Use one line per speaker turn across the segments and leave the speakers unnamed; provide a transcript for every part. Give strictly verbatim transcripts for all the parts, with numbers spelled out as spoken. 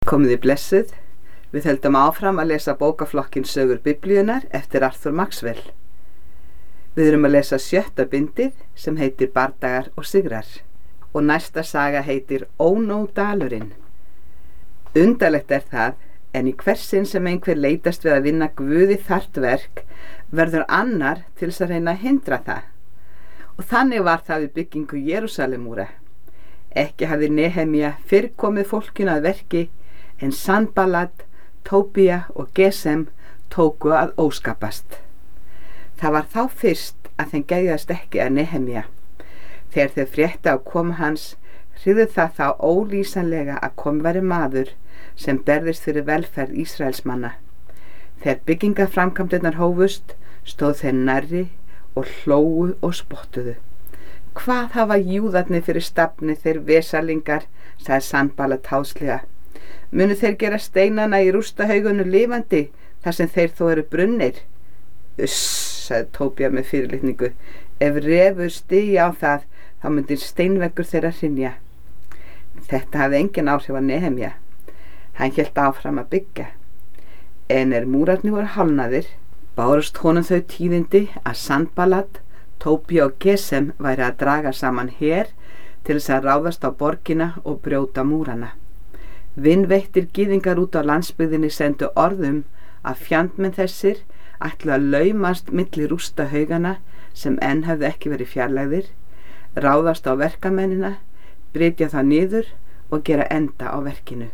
Komið þið blessuð, við höldum áfram að lesa bókaflokkin Sögur Biblíunnar eftir Arthur Maxwell. Við erum að lesa sjötta bindið sem heitir Bardagar og sigrar og næsta saga heitir Ónódalurinn. Undarlegt er það, en í hversin sem einhver leitast við að vinna Guði þarft verk, verður annar til þess að reyna að hindra það. Og þannig var það við byggingu Jerúsalemúra. Ekki hafði Nehemía fyrr komið fólkinu að verki, en Sanballat, Tóbía og Gesem tóku að óskapast. Það var þá fyrst að þeim geðjast ekki að Nehemía. Þegar þau fréttu á komu hans, hryðu það þá ólýsanlega að kom væri maður sem berðist fyrir velferð Ísraelsmanna. Þegar byggingaframkvæmdirnar hófust, stóð þeir nærri og hlógu og spottuðu. Hvað hafa júðarnir fyrir stafni þeir vesalingar, sagði Sanballat háðslega. Munu þeir gera steinana í rústahaugunum lifandi þar sem þeir þó eru brunnir? Uss, sagði Tóbía með fyrirlitningu. Ef refur stigi á það, þá myndi steinveggur þeirra hrynja. Þetta hafði engin áhrif á Nehemía. Hann hélt áfram að byggja. En er múrarnir voru hálnaðir, bárust honum þau tíðindi að Sanballat, Tóbía og Gesem væri að draga saman her til þess að ráðast á borgina og brjóta múrana. Vinveittir gyðingar út á landsbyggðinni sendu orðum að fjandmenn þessir ætlu að laumast milli rústahaugana sem enn hefðu ekki verið fjarlægðir, ráðast á verkamennina, brytja þá niður og gera enda á verkinu.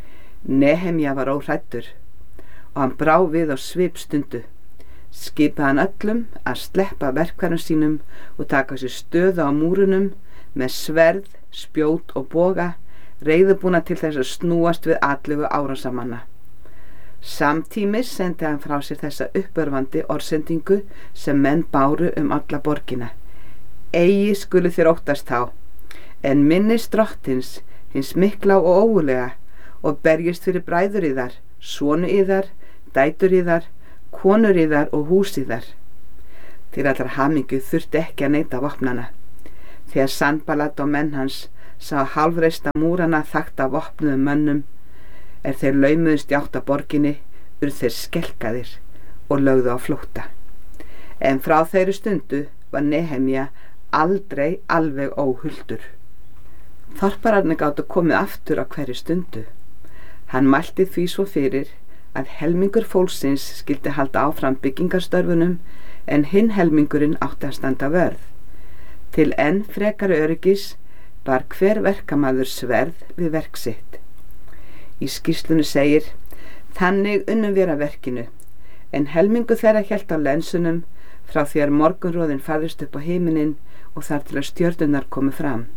Nehemía var óhræddur og hann brá við á svipstundu. Skipaði hann öllum að sleppa verkværum sínum og taka sér stöðu á múrunum með sverð, spjót og boga, reiðubúna til þess að snúast við atlögu árásamanna. Samtímis sendi hann frá sér þessa uppörvandi orðsendingu sem menn báru um alla borgina. Eigi skulu þér óttast þá, en minnist drottins, hins mikla og ógulega, og berjist fyrir bræður yðar, sonu yðar, dætur yðar, konur yðar og hús yðar. Til allar hamingju þurfti ekki að neita vopnana. Þegar Sanballat og menn hans sá hálfreista múrana þakta vopnuðum mönnum, er þeir laumuðust í átt að borginni, urðu þeir skelkaðir og lögðu á flótta. En frá þeirri stundu var Nehemía aldrei alveg óhultur. Þorpararnir gátu komið aftur á hverju stundu. Hann mælti því svo fyrir að helmingur fólksins skyldi halda áfram byggingarstörfunum en hinn helmingurinn átti að standa vörð. Til enn frekari öryggis bar hver verkamaður sverð við verk sitt. Í skýrslunni segir: Þannig unnum við að verkinu, en helmingu þeirra hélt á lensunum frá því að morgunroðin færðist upp á himinin og þar til að stjörnurnar komu fram.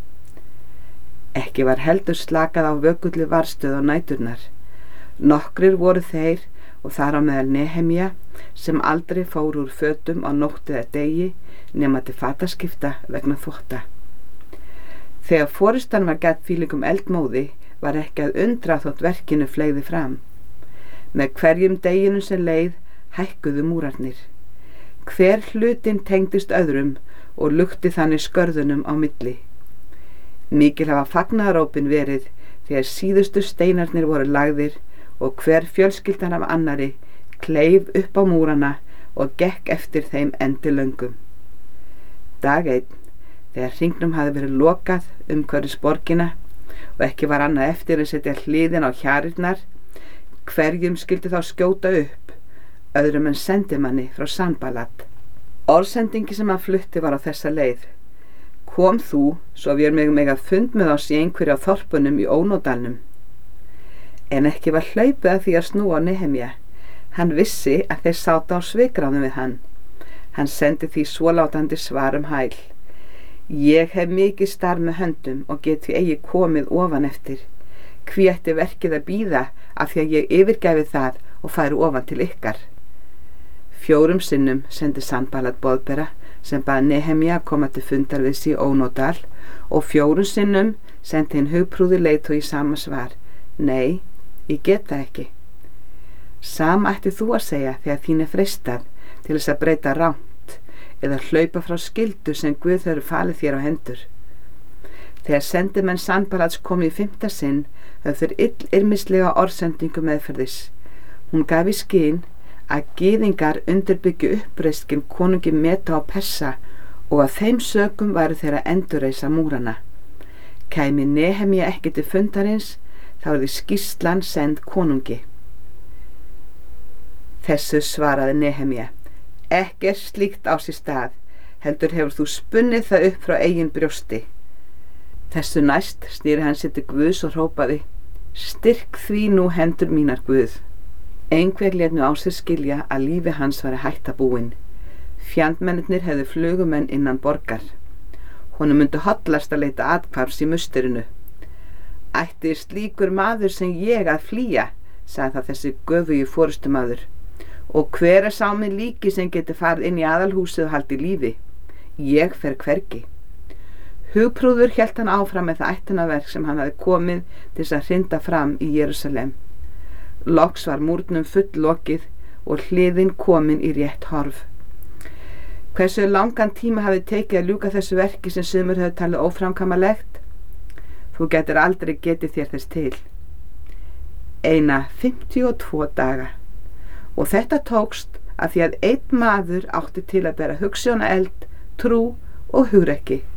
Ekki var heldur slakað á vökullu varstöð á næturnar. Nokkrir voru þeir, og þar á meðal Nehemía, sem aldrei fór úr fötum á nótt eða degi nema til fataskipta vegna þvotta. Þegar forystan var gætt fílingum eldmóði, var ekki að undra þótt verkinu fleygði fram. Með hverjum deginum sem leið hækkuðu múrarnir. Hver hlutinn tengdist öðrum og lukti þannig skörðunum á milli. Mikil hafa fagnaðarópin verið þegar síðustu steinarnir voru lagðir og hver fjölskyldan af annari kleif upp á múrana og gekk eftir þeim endilöngum. Dag einn, þegar hringnum hafði verið lokað umhverfis borgina og ekki var annað eftir að setja hliðin á hjarirnar, hverjum skyldi þá skjóta upp, öðrum en sendimanni frá Sanballat. Orðsendingi sem hann flutti var á þessa leið: Kom þú, svo við erum meg að fund með oss í einhverju á þorpunum í Ónódalnum. En ekki var hlaupið að því að snúa á Nehemía. Hann vissi að þeir sátu á svikráðum við hann. Hann sendi því svólátandi svar um hæl: Ég hef mikið starf með höndum og get því eigi komið ofan eftir. Hví ætti verkið að bíða af því að ég yfirgæfi það og færi ofan til ykkar. Fjórum sinnum sendi Sanballat boðbera sem bað Nehemía koma til fundar við sig í Ónódal og fjórum sinnum sendi hinn hugprúði leiðtogi í sama svar: Nei, ég get það ekki. Sama ætti þú að segja þegar þín er freistað til þess að breyta rangt eða hlaupa frá skyldu sem Guð hefur falið þér á hendur. Þegar sendimenn Sanbalats kom í fimmta sinn höfðu þeir illyrmislega orðsendingu meðferðis. Hún gaf í skyn að gyðingar undirbyggju uppreisn konungi Meda og Persa og að þeim sökum væru þeir að endurreisa múrana. Kæmi Nehemía ekki til fundarins, þá yrði skýrslan send konungi. Þessu svaraði Nehemía: Ekkert slíkt á sér stað, heldur hefur þú spunnið það upp frá eigin brjósti. Þessu næst snýri hann sér til Guðs og hrópaði: Styrk því nú hendur mínar, Guð. Einhver lét nú á sér skilja að lífi hans væri hætta búin. Fjandmennirnir hefðu flugumenn innan borgar. Honum myndi hollast að leita athvarfs í musterinu. Ætti slíkur maður sem ég að flýja, sagði það þessi göfugi forystumaður. Og hver er sá minn líki sem geti farið inn í aðalhúsið og haldi lífi? Ég fer hvergi. Hugprúður hélt hann áfram með það ættunaverk sem hann hafi komið til þess að hrinda fram í Jerúsalem. Loks var múrnum fulllokið og hliðin komin í rétt horf. Hversu langan tíma hafi tekið að ljúka þessu verki sem sumur höfðu talið óframkvæmanlegt? Þú getur aldrei getið þér þess til. Eina fimmtíu og tvo daga. Og þetta tókst af því að einn maður átti til að bera hugsjónaeld, trú og hugrekki.